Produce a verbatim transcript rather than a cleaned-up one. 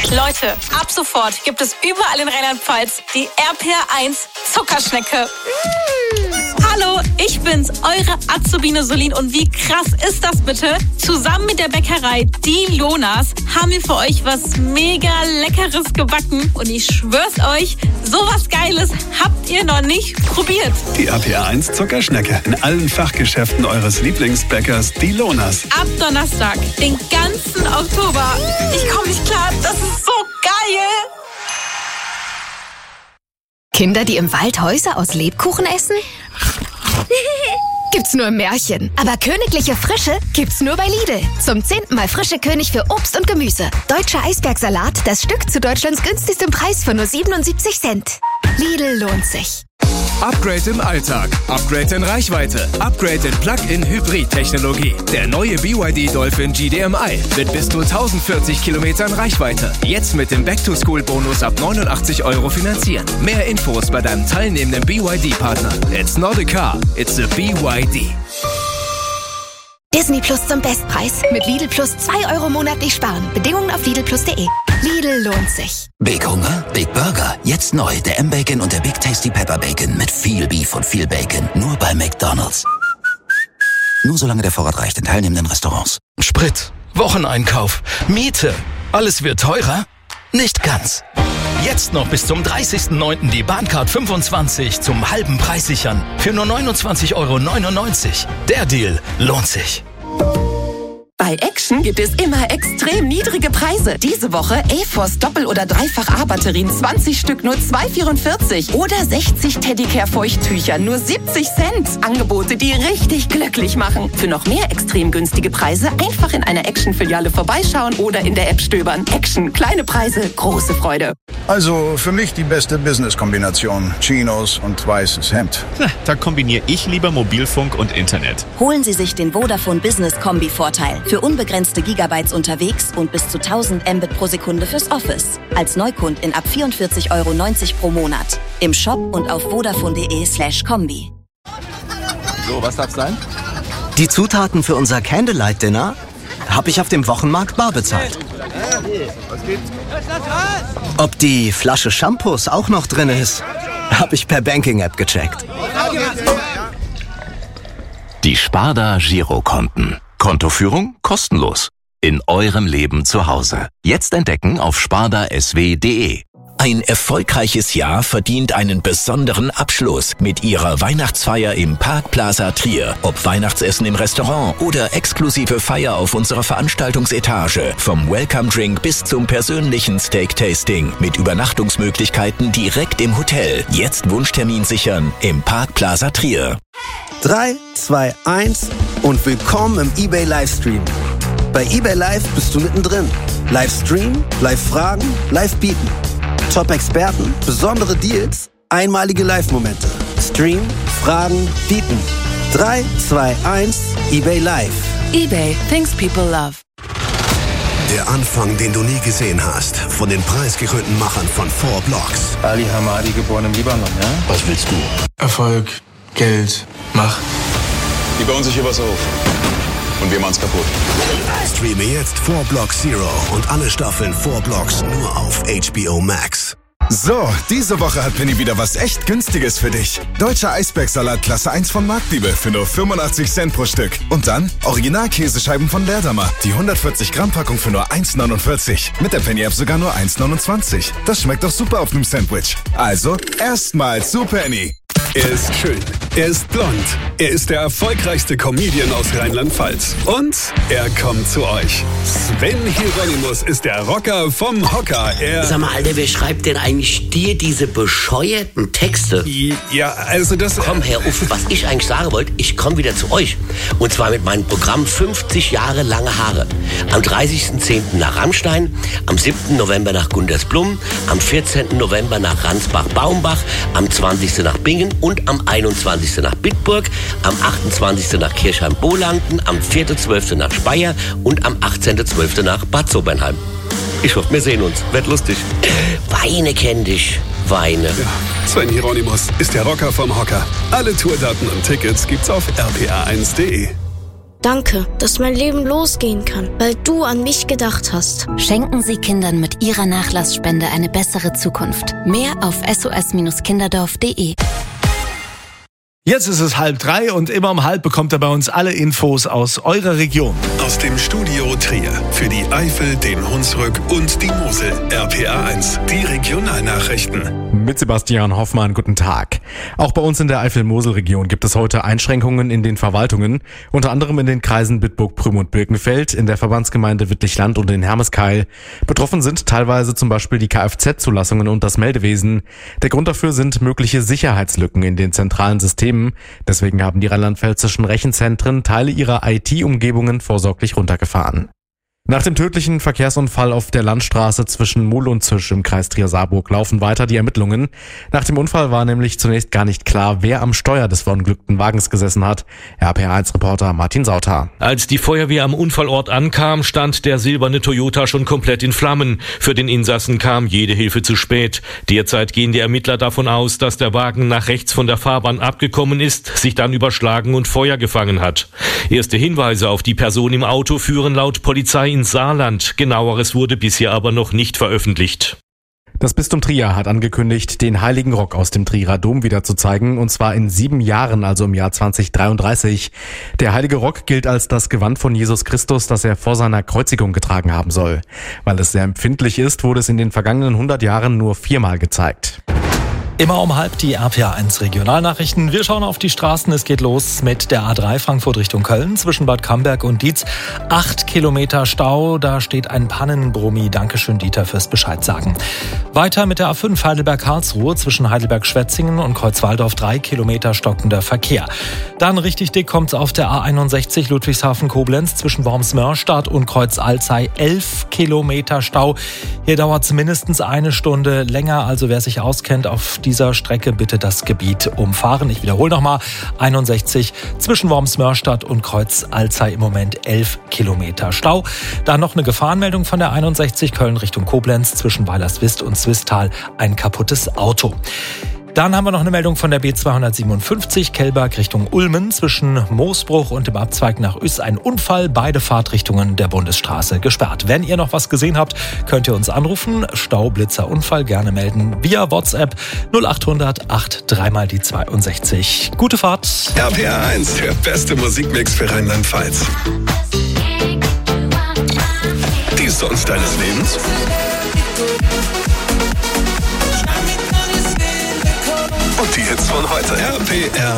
Leute, ab sofort gibt es überall in Rheinland-Pfalz die R P R eins Zuckerschnecke. Mmh. Hallo, ich bin's, eure Azubine Solin. Und wie krass ist das bitte? Zusammen mit der Bäckerei Die Lonas haben wir für euch was mega Leckeres gebacken. Und ich schwör's euch, sowas Geiles habt ihr noch nicht probiert. Die R P R eins Zuckerschnecke in allen Fachgeschäften eures Lieblingsbäckers Die Lonas. Ab Donnerstag, den ganzen Oktober. Ich komme nicht klar, das ist so geil. Kinder, die im Wald Häuser aus Lebkuchen essen? Gibt's nur im Märchen. Aber königliche Frische gibt's nur bei Lidl. Zum zehnten Mal frische König für Obst und Gemüse. Deutscher Eisbergsalat, das Stück zu Deutschlands günstigstem Preis für nur siebenundsiebzig Cent. Lidl lohnt sich. Upgrade im Alltag, Upgrade in Reichweite, Upgrade in Plug-in-Hybrid-Technologie. Der neue B Y D Dolphin G D M I mit bis zu tausendvierzig Kilometern Reichweite. Jetzt mit dem Back-to-School-Bonus ab neunundachtzig Euro finanzieren. Mehr Infos bei deinem teilnehmenden B Y D-Partner. It's not a car, it's a B Y D. Disney Plus zum Bestpreis. Mit Lidl Plus zwei Euro monatlich sparen. Bedingungen auf lidl plus punkt de. Lidl lohnt sich. Big Hunger? Big Burger. Jetzt neu. Der M-Bacon und der Big Tasty Pepper Bacon. Mit viel Beef und viel Bacon. Nur bei McDonald's. Nur solange der Vorrat reicht in teilnehmenden Restaurants. Sprit, Wocheneinkauf, Miete. Alles wird teurer? Nicht ganz. Jetzt noch bis zum dreißigsten neunten die Bahncard fünfundzwanzig zum halben Preis sichern. Für nur neunundzwanzig Euro neunundneunzig. Der Deal lohnt sich. Bei Action gibt es immer extrem niedrige Preise. Diese Woche A-Force Doppel- oder Dreifach-A-Batterien zwanzig Stück nur zwei Euro vierundvierzig. Oder sechzig Teddicare-Feuchttücher nur siebzig Cent. Angebote, die richtig glücklich machen. Für noch mehr extrem günstige Preise einfach in einer Action-Filiale vorbeischauen oder in der App stöbern. Action, kleine Preise, große Freude. Also für mich die beste Business-Kombination. Chinos und weißes Hemd. Da kombiniere ich lieber Mobilfunk und Internet. Holen Sie sich den Vodafone Business-Kombi-Vorteil. Für unbegrenzte Gigabytes unterwegs und bis zu tausend Mbit pro Sekunde fürs Office. Als Neukundin ab vierundvierzig Euro neunzig pro Monat. Im Shop und auf vodafone.de slash Kombi. So, was darf's sein? Die Zutaten für unser Candlelight-Dinner habe ich auf dem Wochenmarkt bar bezahlt. Ob die Flasche Shampoos auch noch drin ist, habe ich per Banking-App gecheckt. Die Sparda Girokonten. Kontoführung kostenlos. In eurem Leben zu Hause. Jetzt entdecken auf sparda s w punkt de. Ein erfolgreiches Jahr verdient einen besonderen Abschluss mit Ihrer Weihnachtsfeier im Park Plaza Trier. Ob Weihnachtsessen im Restaurant oder exklusive Feier auf unserer Veranstaltungsetage. Vom Welcome Drink bis zum persönlichen Steak-Tasting mit Übernachtungsmöglichkeiten direkt im Hotel. Jetzt Wunschtermin sichern im Park Plaza Trier. drei, zwei, eins und willkommen im eBay Livestream. Bei eBay Live bist du mittendrin. Livestream, Live-Fragen, Live-Bieten. Top-Experten, besondere Deals, einmalige Live-Momente. Stream, Fragen, Bieten. drei, zwei, eins, eBay Live. eBay, things people love. Der Anfang, den du nie gesehen hast, von den preisgekrönten Machern von Four Blocks. Ali Hamadi, geboren im Libanon, ja? Was willst du? Erfolg, Geld, Macht. Die bauen sich hier was auf. Und wir machen's kaputt. Streame jetzt Four Blocks Zero und alle Staffeln Four Blocks nur auf H B O Max. So, diese Woche hat Penny wieder was echt Günstiges für dich. Deutscher Eisbergsalat Klasse eins von Marktliebe für nur fünfundachtzig Cent pro Stück. Und dann Original-Käsescheiben von Leerdammer. Die hundertvierzig Gramm Packung für nur eins neunundvierzig. Mit der Penny-App sogar nur eins neunundzwanzig. Das schmeckt doch super auf einem Sandwich. Also, erstmal zu Penny. Er ist schön, er ist blond, er ist der erfolgreichste Comedian aus Rheinland-Pfalz. Und er kommt zu euch. Sven Hieronymus ist der Rocker vom Hocker. Er Sag mal, Alter, wer schreibt denn eigentlich dir diese bescheuerten Texte? Ja, also das... Komm, Herr Uff, was ich eigentlich sagen wollte, ich komme wieder zu euch. Und zwar mit meinem Programm fünfzig Jahre lange Haare. Am dreißigsten zehnten nach Rammstein, am siebten November nach Gundersblum, am vierzehnten November nach Ransbach-Baumbach, am zwanzigsten nach Bingen und am einundzwanzigsten nach Bitburg, am achtundzwanzigsten nach Kirchheim-Bolanden, am vierten zwölften nach Speyer und am achtzehnten zwölften nach Bad Sobernheim. Ich hoffe, wir sehen uns. Wird lustig. Weine kenn dich. Weine. Ja, Sven Hieronymus ist der Rocker vom Hocker. Alle Tourdaten und Tickets gibt's auf r p r eins punkt de. Danke, dass mein Leben losgehen kann, weil du an mich gedacht hast. Schenken Sie Kindern mit Ihrer Nachlassspende eine bessere Zukunft. Mehr auf s o s kinderdorf punkt d e. Jetzt ist es halb drei und immer um halb bekommt ihr bei uns alle Infos aus eurer Region. Aus dem Studio Trier für die Eifel, den Hunsrück und die Mosel. R P A eins, die Regionalnachrichten. Mit Sebastian Hoffmann, guten Tag. Auch bei uns in der Eifel-Mosel-Region gibt es heute Einschränkungen in den Verwaltungen, unter anderem in den Kreisen Bitburg, Prüm und Birkenfeld, in der Verbandsgemeinde Wittlich-Land und in Hermeskeil. Betroffen sind teilweise zum Beispiel die Kfz-Zulassungen und das Meldewesen. Der Grund dafür sind mögliche Sicherheitslücken in den zentralen Systemen. Deswegen haben die rheinland-pfälzischen Rechenzentren Teile ihrer I T-Umgebungen vorsorglich runtergefahren. Nach dem tödlichen Verkehrsunfall auf der Landstraße zwischen Muhl und Zisch im Kreis Trier-Saarburg laufen weiter die Ermittlungen. Nach dem Unfall war nämlich zunächst gar nicht klar, wer am Steuer des verunglückten Wagens gesessen hat. R P A eins Reporter Martin Sauter. Als die Feuerwehr am Unfallort ankam, stand der silberne Toyota schon komplett in Flammen. Für den Insassen kam jede Hilfe zu spät. Derzeit gehen die Ermittler davon aus, dass der Wagen nach rechts von der Fahrbahn abgekommen ist, sich dann überschlagen und Feuer gefangen hat. Erste Hinweise auf die Person im Auto führen laut Polizei ins Saarland. Genaueres wurde bisher aber noch nicht veröffentlicht. Das Bistum Trier hat angekündigt, den Heiligen Rock aus dem Trierer Dom wieder zu zeigen, und zwar in sieben Jahren, also im Jahr zwanzig dreiunddreißig. Der Heilige Rock gilt als das Gewand von Jesus Christus, das er vor seiner Kreuzigung getragen haben soll. Weil es sehr empfindlich ist, wurde es in den vergangenen hundert Jahren nur viermal gezeigt. Immer um halb die R P A eins Regionalnachrichten. Wir schauen auf die Straßen. Es geht los mit der A drei Frankfurt Richtung Köln zwischen Bad Camberg und Dietz. Acht Kilometer Stau, da steht ein Pannenbrummi. Dankeschön, Dieter, fürs Bescheid sagen. Weiter mit der A fünf Heidelberg-Karlsruhe zwischen Heidelberg-Schwetzingen und Kreuzwaldorf. Drei Kilometer stockender Verkehr. Dann richtig dick kommt's auf der A einundsechzig Ludwigshafen-Koblenz zwischen Worms-Mörstadt und Kreuz-Alzey. Elf Kilometer Stau. Hier dauert's mindestens eine Stunde länger. Also wer sich auskennt auf die dieser Strecke bitte das Gebiet umfahren. Ich wiederhole nochmal, einundsechzig zwischen Worms-Mörstadt und Kreuz-Alzey im Moment elf Kilometer Stau. Dann noch eine Gefahrenmeldung von der einundsechzig Köln Richtung Koblenz zwischen Weilerswist und Swisttal, ein kaputtes Auto. Dann haben wir noch eine Meldung von der B zweihundertsiebenundfünfzig Kellberg Richtung Ulmen zwischen Moosbruch und dem Abzweig nach Ues. Ein Unfall, beide Fahrtrichtungen der Bundesstraße gesperrt. Wenn ihr noch was gesehen habt, könnt ihr uns anrufen. Stau, Blitzer, Unfall gerne melden via WhatsApp null achthundert acht drei mal die zweiundsechzig. Gute Fahrt. R P A eins, der beste Musikmix für Rheinland-Pfalz. Die Songs deines Lebens. Und die Hits von heute. R P R